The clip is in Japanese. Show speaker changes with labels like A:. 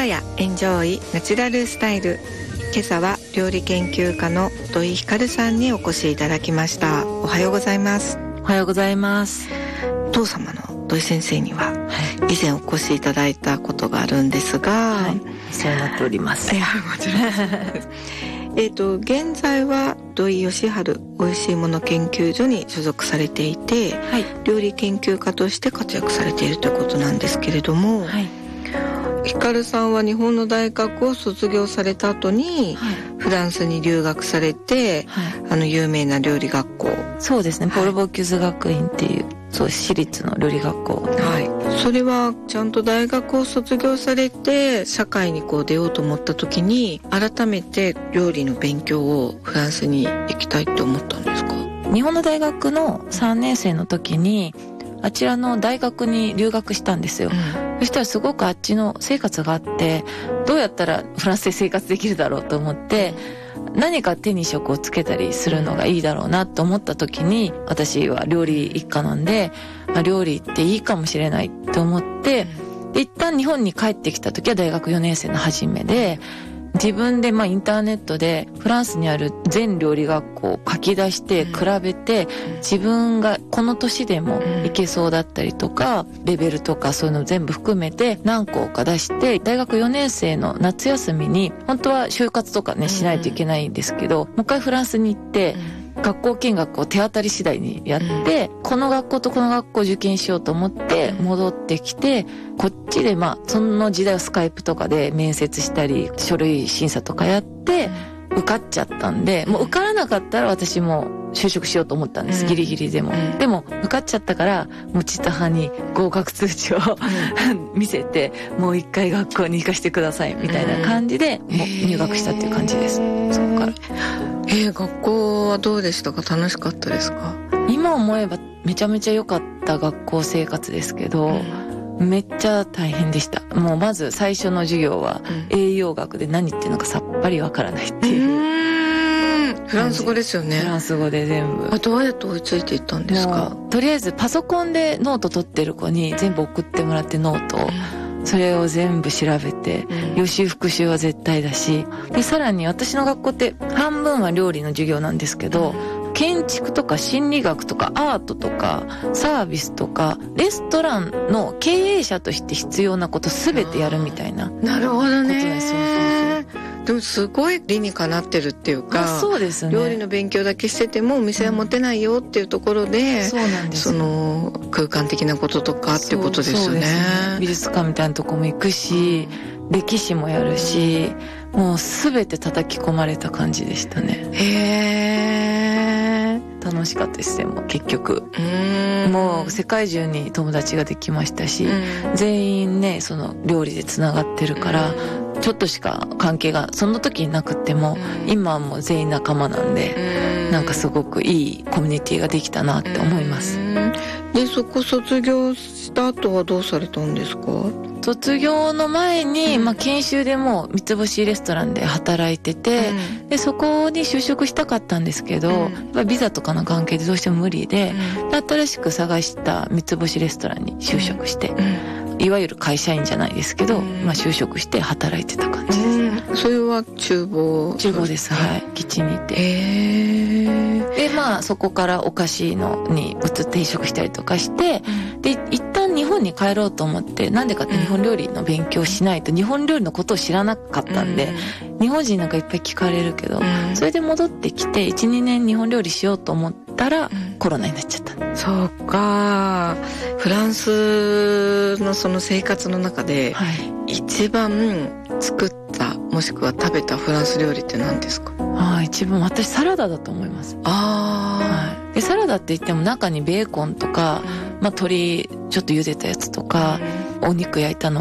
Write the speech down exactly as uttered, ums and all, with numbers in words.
A: が家エンジョイナチュラルスタイル。今朝は料理研究家の土井ひかるさんにお越しいただきました。おはようございます。
B: おはようございます。
A: 父様の土井先生には以前お越しいただいたことがあるんですが、
B: はい、お世話になっております。
A: いや、もちろんですえっと現在は土井善晴おいしいもの研究所に所属されていて、はい、料理研究家として活躍されているということなんですけれども、はい、ひかるさんは日本の大学を卒業された後に、はい、フランスに留学されて、はい、あの有名な料理学校、
B: そうですね、はい、ポルボキュズ学院っていうそう私立の料理学校、
A: はい、それはちゃんと大学を卒業されて社会にこう出ようと思った時に改めて料理の勉強をフランスに行きたいって思ったんですか？
B: 日本の大学のさんねん生の時にあちらの大学に留学したんですよ、うん、そしたらすごくあっちの生活があってどうやったらフランスで生活できるだろうと思って何か手に職をつけたりするのがいいだろうなと思った時に私は料理一家なんで、まあ、料理っていいかもしれないと思ってで一旦日本に帰ってきた時は大学よねん生の初めで自分でまあインターネットでフランスにある全料理学校を書き出して比べて自分がこの年でもいけそうだったりとかレベルとかそういうの全部含めて何校か出して大学よねん生の夏休みに本当は就活とかねしないといけないんですけどもう一回フランスに行って学校見学を手当たり次第にやってこの学校とこの学校を受験しようと思って戻ってきてこっちでまあその時代はスカイプとかで面接したり書類審査とかやって受かっちゃったんでもう受からなかったら私も就職しようと思ったんです、ギリギリでも、うん、でも受かっちゃったからもうちったはに合格通知を、うん、見せてもう一回学校に行かせてくださいみたいな感じで、もう入学したっていう感じです、そこから。
A: えー、学校はどうでしたか？楽しかったですか？
B: 今思えばめちゃめちゃ良かった学校生活ですけど、うん、めっちゃ大変でした。もうまず最初の授業は栄養学で何言ってるのかさっぱりわからないっていう、うん
A: フランス語ですよね。
B: フランス語で全部。
A: あ、どうやって追いついていったんですか？
B: とりあえずパソコンでノート取ってる子に全部送ってもらってノートを、うん、それを全部調べて、うん、予習復習は絶対だしでさらに私の学校って半分は料理の授業なんですけど、うん、建築とか心理学とかアートとかサービスとかレストランの経営者として必要なこと全てやるみたいなことなんですよ。
A: なるほどね。でもすごい理にかなってるっていうか、
B: そうですね、
A: 料理の勉強だけしててもお店は持てないよっていうところで、うん、そうなんです、その空間的なこととかっていうことですよね。そうですね、
B: 美術館みたいなとこも行くし歴史もやるしもう全て叩き込まれた感じでしたね。
A: へー、
B: 楽しかったですね。もう結局うんもう世界中に友達ができましたし、全員ねその料理でつながってるからちょっとしか関係がその時になくっても今はもう全員仲間なんでなんかすごくいいコミュニティができたなって思います。
A: でそこ卒業した後はどうされたんですか？
B: 卒業の前に、まあ、研修でも三つ星レストランで働いてて、うん、でそこに就職したかったんですけど、うん、やっぱビザとかの関係でどうしても無理で、うん、で新しく探した三つ星レストランに就職して、うん、いわゆる会社員じゃないですけど、うん、まあ、就職して働いてた感じです、
A: うん、それは厨房？
B: 厨房です、はい、キッチンにいて。
A: へー。
B: でまあそこからお菓子のに移って転職したりとかして、うん、で一旦日本に帰ろうと思ってなんでかって日本料理の勉強しないと日本料理のことを知らなかったんで、うん、日本人なんかいっぱい聞かれるけど、うん、それで戻ってきて いちにねん日本料理しようと思ったら、うん、コロナになっちゃった。
A: そうか。フランスのその生活の中で、はい、一番作ったもしくは食べたフランス料理って何ですか？
B: ああ、一番私サラダだと思います。
A: あ、
B: はい、でサラダって言っても中にベーコンとか、うん、まあ、鶏ちょっと茹でたやつとか、うん、お肉焼いたの